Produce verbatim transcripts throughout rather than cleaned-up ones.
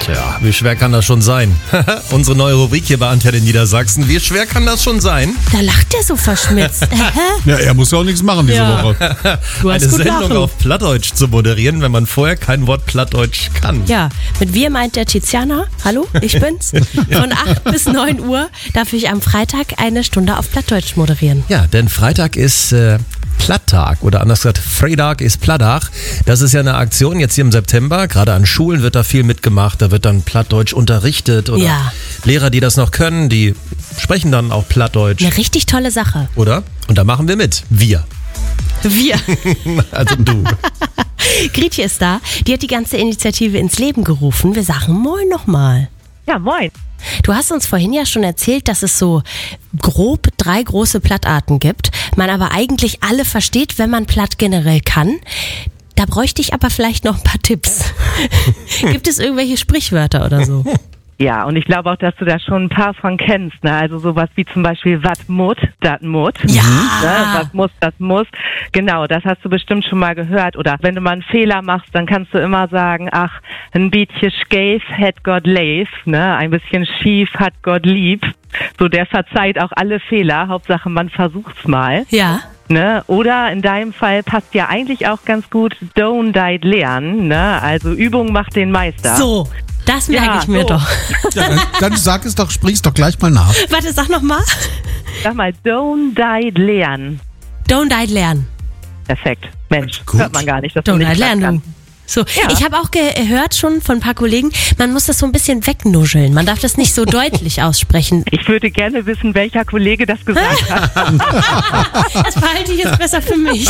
Tja, wie schwer kann das schon sein? Unsere neue Rubrik hier bei Antenne Niedersachsen. Wie schwer kann das schon sein? Da lacht der so verschmitzt. Ja, er muss ja auch nichts machen diese Ja. Woche. Du hast Eine gut Sendung lachen. auf Plattdeutsch zu moderieren, wenn man vorher kein Wort Plattdeutsch kann. Ja, mit wir meint der Tiziana. Hallo, ich bin's. Von acht bis neun Uhr darf ich am Freitag eine Stunde auf Plattdeutsch moderieren. Ja, denn Freitag ist äh, Platttag oder anders gesagt, Freitag ist Plattag. Das ist ja eine Aktion jetzt hier im September. Gerade an Schulen wird da viel mitgemacht. Da wird dann Plattdeutsch unterrichtet oder Ja. Lehrer, die das noch können, die sprechen dann auch Plattdeutsch, Eine richtig tolle Sache. oder? Und da machen wir mit. Wir. Wir. Also du. Gretchen ist da. Die hat die ganze Initiative ins Leben gerufen. Wir sagen Moin nochmal. Ja, moin. Du hast uns vorhin ja schon erzählt, dass es so grob drei große Plattarten gibt, man aber eigentlich alle versteht, wenn man Platt generell kann. Da bräuchte ich aber vielleicht noch ein paar Tipps. Gibt es irgendwelche Sprichwörter oder so? Ja, und ich glaube auch, dass du da schon ein paar von kennst, ne? Also sowas wie zum Beispiel wat mut, dat mut. Ja. Ne? Was muss, das muss. Genau, das hast du bestimmt schon mal gehört. Oder wenn du mal einen Fehler machst, dann kannst du immer sagen, ach, ein bisschen schief hat Gott leif, ne? Ein bisschen schief hat Gott lieb. So, der verzeiht auch alle Fehler. Hauptsache, man versucht's mal. Ja. Ne? Oder in deinem Fall passt ja eigentlich auch ganz gut don't die lernen, ne? Also Übung macht den Meister. So, das merke Ja, ich mir so. doch. Ja, dann, dann sag es doch, sprich es doch gleich mal nach. Warte, sag nochmal. Sag mal, don't die lernen. Don't die lernen. Perfekt. Mensch, Gut. hört man gar nicht, dass Don't du nicht die platt lernen. kannst. So, Ja. ich habe auch gehört schon von ein paar Kollegen, man muss das so ein bisschen wegnuscheln. Man darf das nicht so deutlich aussprechen. Ich würde gerne wissen, welcher Kollege das gesagt hat. Das behalte ich jetzt besser für mich.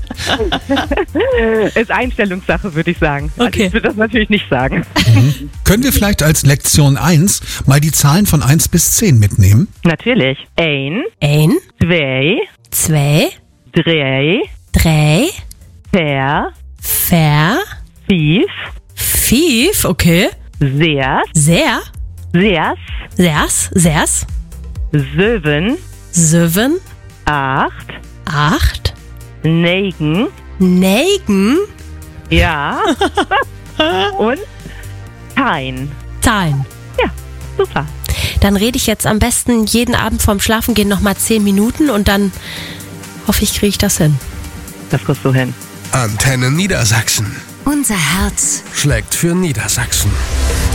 Ist Einstellungssache, würde ich sagen. Okay. Also ich würde das natürlich nicht sagen. Können wir vielleicht als Lektion eins mal die Zahlen von eins bis zehn mitnehmen? Natürlich. Ein, Ein, zwei, zwei, drei, drei, vier, vier, fünf, fünf, okay. sechs, Sehr, sechs, sechs, sechs, sieben, sieben, acht, acht, neun, negen, ja, und kein. Zahlen. Ja, super. Dann rede ich jetzt am besten jeden Abend vorm Schlafengehen nochmal zehn Minuten und dann hoffe ich, kriege ich das hin. Das kriegst du hin. Antenne Niedersachsen. Unser Herz Schlägt für Niedersachsen.